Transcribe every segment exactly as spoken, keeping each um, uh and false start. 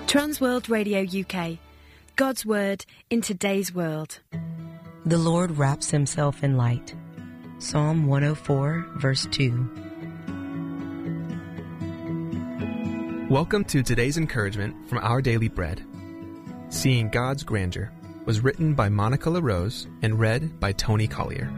Transworld Radio U K. God's Word in today's world. The Lord wraps himself in light. Psalm one oh four, verse two. Welcome to today's encouragement from Our Daily Bread. Seeing God's Grandeur was written by Monica LaRose and read by Tony Collier.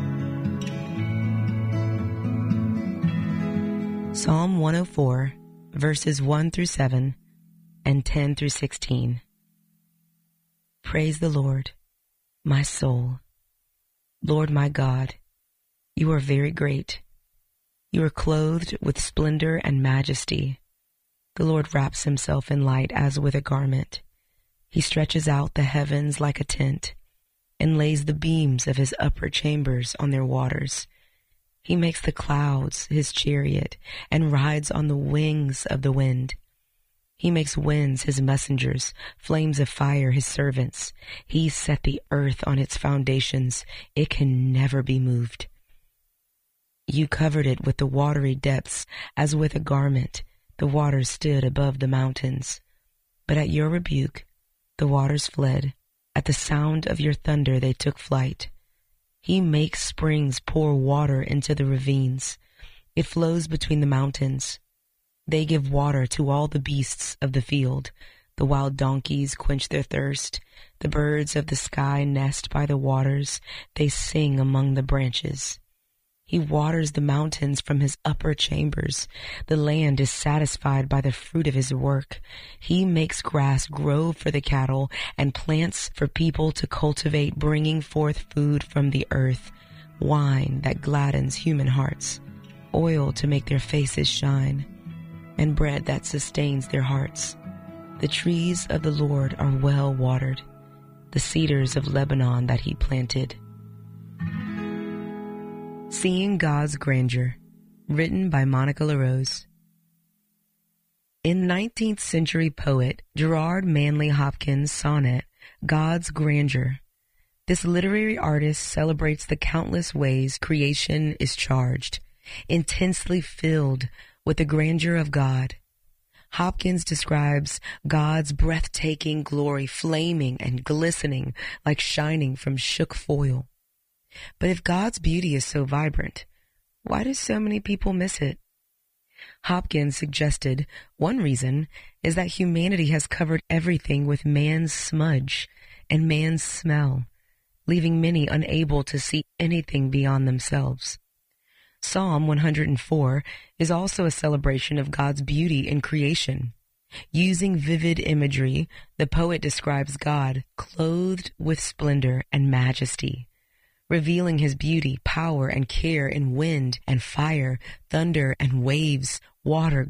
Psalm one oh four, verses one through seven and ten through sixteen. Praise the Lord, my soul. Lord my God, you are very great. You are clothed with splendor and majesty. The Lord wraps himself in light as with a garment. He stretches out the heavens like a tent and lays the beams of his upper chambers on their waters. He makes the clouds his chariot and rides on the wings of the wind. He makes winds his messengers, flames of fire his servants. He set the earth on its foundations. It can never be moved. You covered it with the watery depths as with a garment. The waters stood above the mountains. But at your rebuke, the waters fled. At the sound of your thunder, they took flight. He makes springs pour water into the ravines. It flows between the mountains. They give water to all the beasts of the field. The wild donkeys quench their thirst. The birds of the sky nest by the waters. They sing among the branches. He waters the mountains from his upper chambers. The land is satisfied by the fruit of his work. He makes grass grow for the cattle and plants for people to cultivate, bringing forth food from the earth, wine that gladdens human hearts, oil to make their faces shine, and bread that sustains their hearts. The trees of the Lord are well watered, the cedars of Lebanon that he planted. Seeing God's Grandeur, written by Monica LaRose. In nineteenth century poet Gerard Manley Hopkins' sonnet, God's Grandeur, this literary artist celebrates the countless ways creation is charged, intensely filled with the grandeur of God. Hopkins describes God's breathtaking glory flaming and glistening like shining from shook foil. But if God's beauty is so vibrant, why do so many people miss it? Hopkins suggested one reason is that humanity has covered everything with man's smudge and man's smell, leaving many unable to see anything beyond themselves. Psalm one oh four is also a celebration of God's beauty in creation. Using vivid imagery, the poet describes God clothed with splendor and majesty, revealing his beauty, power, and care in wind and fire, thunder and waves, water,